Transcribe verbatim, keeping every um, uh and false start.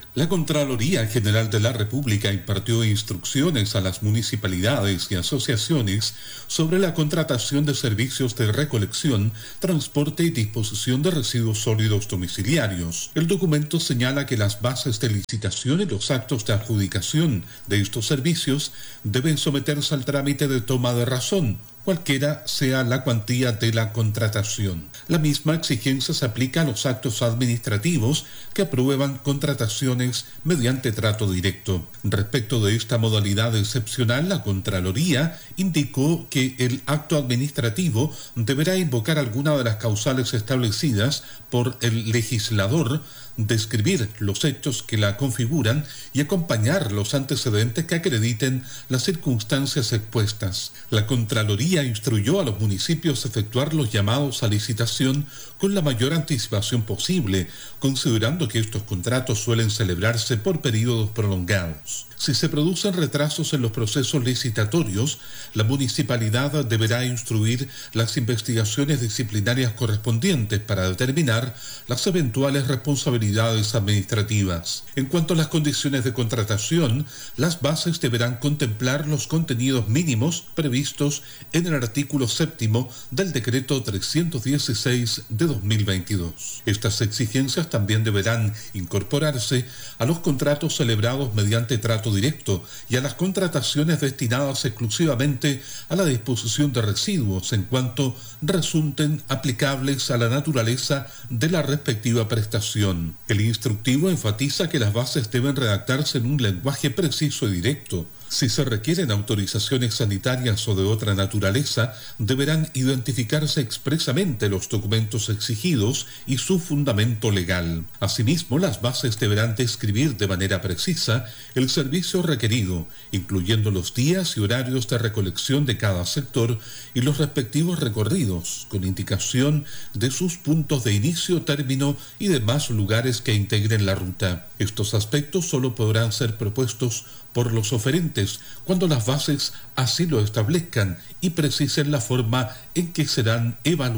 La Contraloría General de la República impartió instrucciones a las municipalidades y asociaciones sobre la contratación de servicios de recolección, transporte y disposición de residuos sólidos domiciliarios. El documento señala que las bases de licitación y los actos de adjudicación de estos servicios deben someterse al trámite de toma de razón, cualquiera sea la cuantía de la contratación. La misma exigencia se aplica a los actos administrativos que aprueban contrataciones mediante trato directo. Respecto de esta modalidad excepcional, la Contraloría indicó que el acto administrativo deberá invocar alguna de las causales establecidas por el legislador, describir los hechos que la configuran y acompañar los antecedentes que acrediten las circunstancias expuestas. La Contraloría instruyó a los municipios a efectuar los llamados a licitación con la mayor anticipación posible, considerando que estos contratos suelen celebrarse por periodos prolongados. Si se producen retrasos en los procesos licitatorios, la municipalidad deberá instruir las investigaciones disciplinarias correspondientes para determinar las eventuales responsabilidades administrativas. En cuanto a las condiciones de contratación, las bases deberán contemplar los contenidos mínimos previstos en el artículo séptimo del decreto trescientos dieciséis de dos mil veintidós. Estas exigencias también deberán incorporarse a los contratos celebrados mediante trato directo y a las contrataciones destinadas exclusivamente a la disposición de residuos en cuanto resulten aplicables a la naturaleza de la respectiva prestación. El instructivo enfatiza que las bases deben redactarse en un lenguaje preciso y directo. Si se requieren autorizaciones sanitarias o de otra naturaleza, deberán identificarse expresamente los documentos exigidos y su fundamento legal. Asimismo, las bases deberán describir de manera precisa el servicio requerido, incluyendo los días y horarios de recolección de cada sector y los respectivos recorridos, con indicación de sus puntos de inicio, término y demás lugares que integren la ruta. Estos aspectos solo podrán ser propuestos por los oferentes cuando las bases así lo establezcan y precisen la forma en que serán evaluadas.